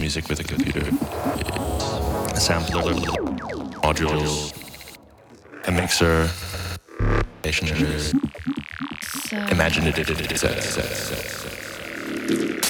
music with a computer. A sampler, modules, a mixer, So imaginative.